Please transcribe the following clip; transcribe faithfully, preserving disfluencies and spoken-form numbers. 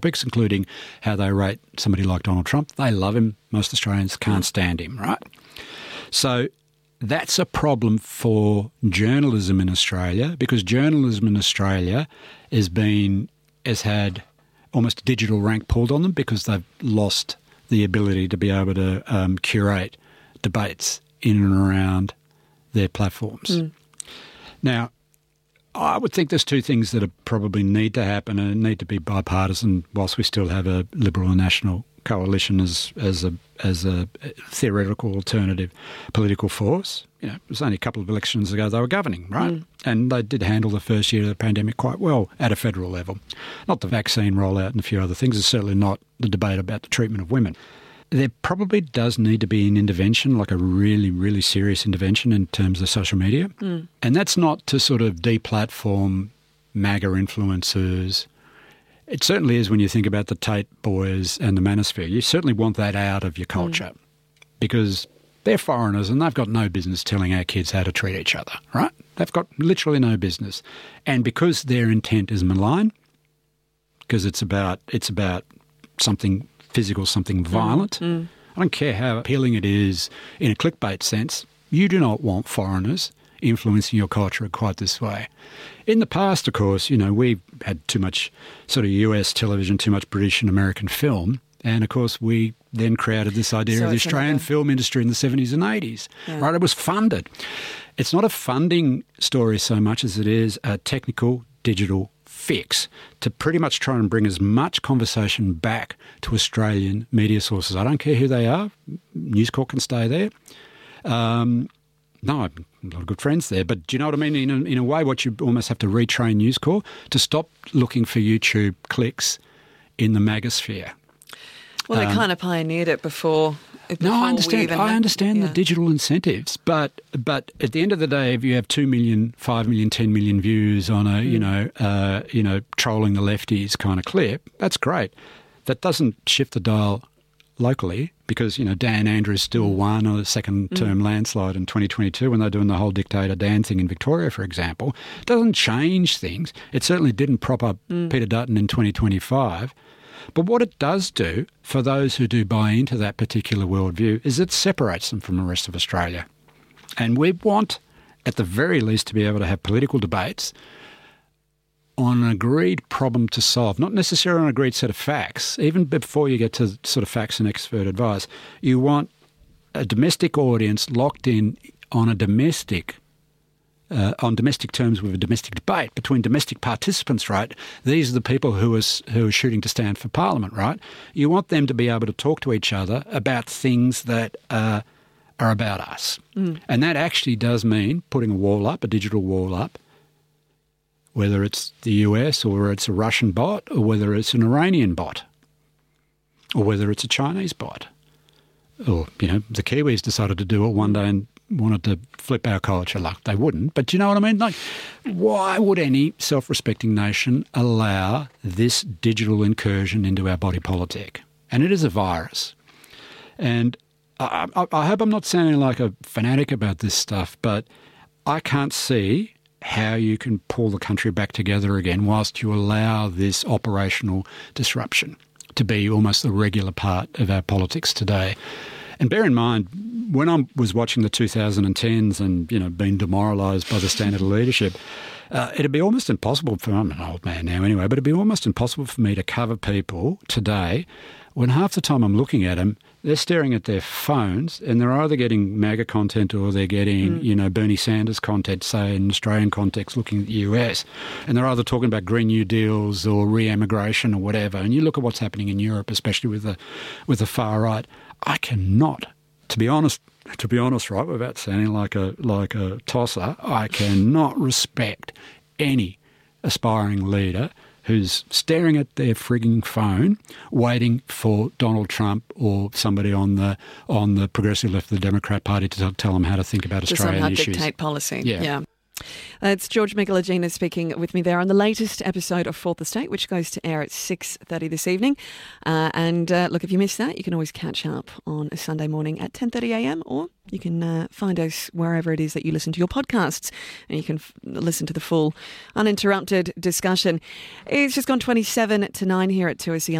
topics, including how they rate somebody like Donald Trump. They love him. Most Australians can't stand him, right? So that's a problem for journalism in Australia, because journalism in Australia has been has had almost a digital rank pulled on them because they've lost the ability to be able to um, curate debates in and around their platforms. Mm. Now, I would think there's two things that are probably need to happen and need to be bipartisan whilst we still have a Liberal and National coalition as as a as a theoretical alternative political force. You know, it was only a couple of elections ago they were governing, right? Mm. And they did handle the first year of the pandemic quite well at a federal level. Not the vaccine rollout and a few other things. It's certainly not the debate about the treatment of women. There probably does need to be an intervention, like a really, really serious intervention in terms of social media. Mm. And that's not to sort of deplatform MAGA influencers. It certainly is when you think about the Tate boys and the Manosphere. You certainly want that out of your culture mm. because they're foreigners and they've got no business telling our kids how to treat each other, right? They've got literally no business. And because their intent is malign, because it's about it's about something physical, something violent, mm. Mm. I don't care how appealing it is in a clickbait sense, you do not want foreigners influencing your culture quite this way. In the past, of course, you know, we've had too much sort of U S television, too much British and American film, and of course we then created this idea so of the Australian film industry in the seventies and eighties, yeah. right? It was funded. It's not a funding story so much as it is a technical digital fix to pretty much try and bring as much conversation back to Australian media sources. I don't care who they are. News Corp can stay there. Um, no, I've a lot of good friends there. But do you know what I mean? In a, in a way, what you almost have to retrain News Corp to stop looking for YouTube clicks in the MAGAsphere. Well, they um, kind of pioneered it before. before no, I understand. I had, understand yeah. the digital incentives, but but at the end of the day, if you have two million, five million, ten million views on a mm. you know uh, you know trolling the lefties kind of clip, that's great. That doesn't shift the dial locally because you know Dan Andrews still mm. won on a second-term mm. landslide in twenty twenty-two when they're doing the whole dictator Dan thing in Victoria, for example. It doesn't change things. It certainly didn't prop up mm. Peter Dutton in twenty twenty-five. But what it does do for those who do buy into that particular worldview is it separates them from the rest of Australia. And we want, at the very least, to be able to have political debates on an agreed problem to solve, not necessarily an agreed set of facts. Even before you get to sort of facts and expert advice, you want a domestic audience locked in on a domestic Uh, on domestic terms with a domestic debate between domestic participants, right? These are the people who are, who are shooting to stand for Parliament, right? You want them to be able to talk to each other about things that uh, are about us. Mm. And that actually does mean putting a wall up, a digital wall up, whether it's the U S or whether it's a Russian bot or whether it's an Iranian bot or whether it's a Chinese bot. Or, you know, the Kiwis decided to do it one day and wanted to flip our culture. Like, they wouldn't. But do you know what I mean? Like, why would any self-respecting nation allow this digital incursion into our body politic? And it is a virus. And I, I, I hope I'm not sounding like a fanatic about this stuff, but I can't see how you can pull the country back together again whilst you allow this operational disruption to be almost the regular part of our politics today. And bear in mind, when I was watching the two thousand tens and, you know, being demoralised by the standard of leadership, uh, it'd be almost impossible for, I'm an old man now anyway, but it'd be almost impossible for me to cover people today when half the time I'm looking at them, they're staring at their phones and they're either getting MAGA content or they're getting, mm. you know, Bernie Sanders content, say, in Australian context, looking at the U S. And they're either talking about Green New Deals or re-emigration or whatever. And you look at what's happening in Europe, especially with the with the far right. I cannot, to be honest, to be honest, right, without sounding like a like a tosser, I cannot respect any aspiring leader who's staring at their frigging phone, waiting for Donald Trump or somebody on the on the progressive left of the Democrat Party to tell them how to think about Australian issues. To somehow dictate policy. Yeah. yeah. It's George Michelagina speaking with me there on the latest episode of Fourth Estate, which goes to air at six thirty this evening. Uh, and uh, look, if you missed that, you can always catch up on a Sunday morning at ten thirty a m, or you can uh, find us wherever it is that you listen to your podcasts, and you can f- listen to the full uninterrupted discussion. It's just gone twenty-seven to nine here at two S E R.